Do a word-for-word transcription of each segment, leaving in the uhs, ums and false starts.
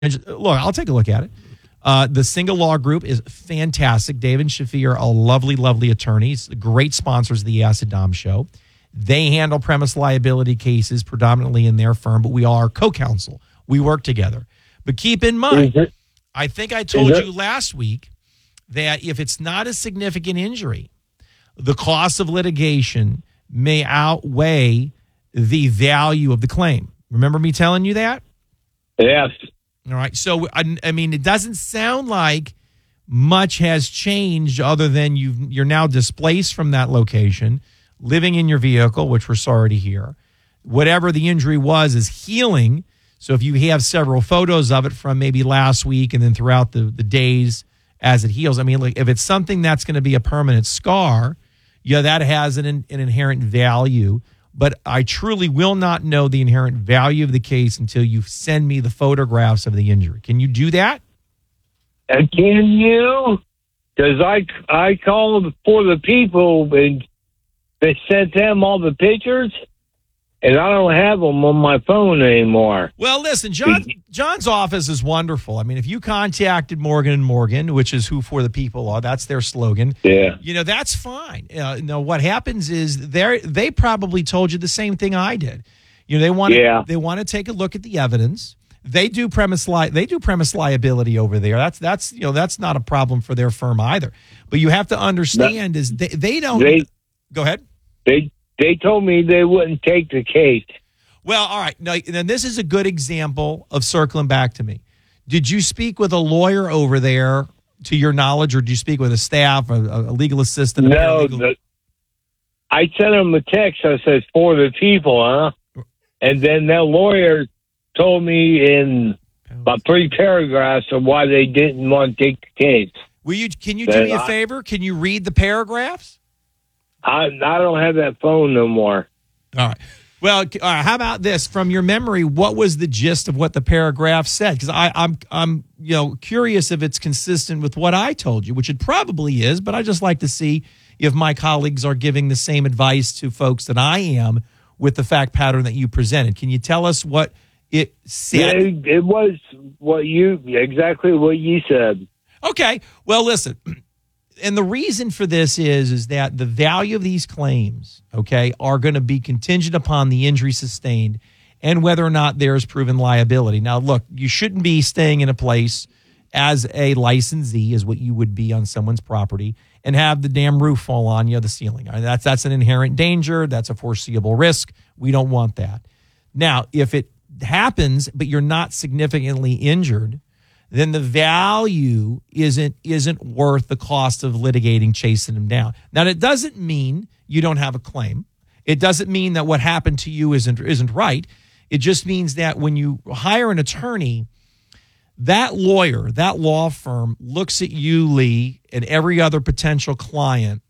And just, look, I'll take a look at it. Uh, the Single Law Group is fantastic. Dave and Shafir are lovely, lovely attorneys, great sponsors of the Acid Dom Show. They handle premise liability cases predominantly in their firm, but we are co-counsel. We work together. But keep in mind, it, I think I told you last week that if it's not a significant injury, the cost of litigation may outweigh the value of the claim. Remember me telling you that? Yes. All right. So, I, I mean, it doesn't sound like much has changed other than you've, you're now displaced from that location, living in your vehicle, which we're sorry to hear. Whatever the injury was is healing. So if you have several photos of it from maybe last week and then throughout the, the days as it heals, I mean, like if it's something that's going to be a permanent scar, yeah, that has an, an inherent value. But I truly will not know the inherent value of the case until you send me the photographs of the injury. Can you do that? And can you? Because I, I called for the people and they sent them all the pictures, and I don't have them on my phone anymore. Well, listen, John, John's office is wonderful. I mean, if you contacted Morgan and Morgan, which is who for the people are, that's their slogan. Yeah. You know, that's fine. Uh, you know, what happens is they they probably told you the same thing I did. You know, they want yeah. they want to take a look at the evidence. They do premise li- they do premise liability over there. That's that's you know that's not a problem for their firm either. But you have to understand no, is they they don't. They, go ahead. They. They told me they wouldn't take the case. Well, all right. Now, then this is a good example of circling back to me. Did you speak with a lawyer over there, to your knowledge, or did you speak with a staff, a, a legal assistant? No, the, I sent them a text that says, for the people, huh? And then that lawyer told me in about three paragraphs of why they didn't want to take the case. Will you? Can you do me a favor? Can you read the paragraphs? I, I don't have that phone no more. All right. Well, all right, how about this? From your memory, what was the gist of what the paragraph said? Because I'm, I'm, you know, curious if it's consistent with what I told you, which it probably is. But I just like to see if my colleagues are giving the same advice to folks that I am with the fact pattern that you presented. Can you tell us what it said? It, it was what you exactly what you said. Okay. Well, listen. And the reason for this is, is that the value of these claims, okay, are going to be contingent upon the injury sustained and whether or not there is proven liability. Now, look, you shouldn't be staying in a place as a licensee, is what you would be on someone's property, and have the damn roof fall on you, the ceiling. I mean, that's, that's an inherent danger. That's a foreseeable risk. We don't want that. Now, if it happens, but you're not significantly injured, then the value isn't isn't worth the cost of litigating, chasing them down. Now, that doesn't mean you don't have a claim. It doesn't mean that what happened to you isn't isn't right. It just means that when you hire an attorney, that lawyer, that law firm looks at you, Lee, and every other potential client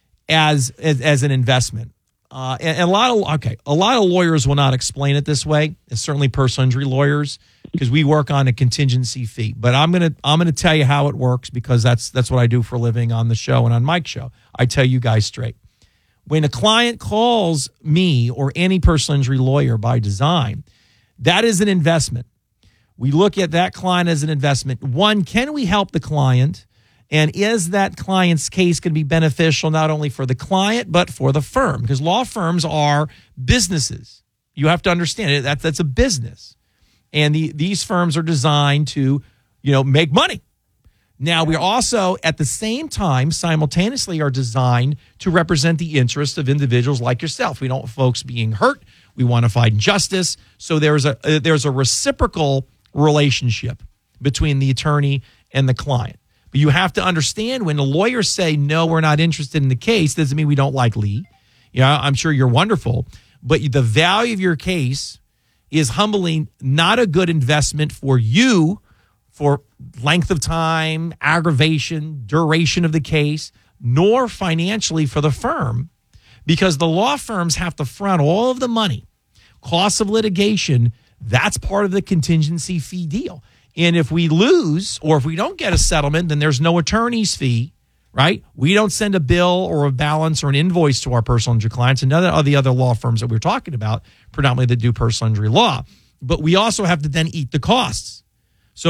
as as, as an investment. Uh, and, and a lot of okay, a lot of lawyers will not explain it this way. Certainly, personal injury lawyers, because we work on a contingency fee. But I'm gonna I'm gonna tell you how it works, because that's that's what I do for a living on the show and on Mike's show. I tell you guys straight. When a client calls me or any personal injury lawyer by design, that is an investment. We look at that client as an investment. One, can we help the client? And is that client's case going to be beneficial not only for the client, but for the firm? Because law firms are businesses. You have to understand it. That, that's a business. And the, these firms are designed to, you know, make money. Now, we also, at the same time, simultaneously are designed to represent the interests of individuals like yourself. We don't want folks being hurt. We want to find justice. So there's a, uh, there's a reciprocal relationship between the attorney and the client. But you have to understand, when the lawyers say, no, we're not interested in the case, doesn't mean we don't like Lee. Yeah, I'm sure you're wonderful. But the value of your case is humbly not a good investment for you, for length of time, aggravation, duration of the case, nor financially for the firm, because the law firms have to front all of the money. Costs of litigation, that's part of the contingency fee deal. And if we lose, or if we don't get a settlement, then there's no attorney's fee, right? We don't send a bill or a balance or an invoice to our personal injury clients and none of the other law firms that we're talking about, predominantly that do personal injury law. But we also have to then eat the costs.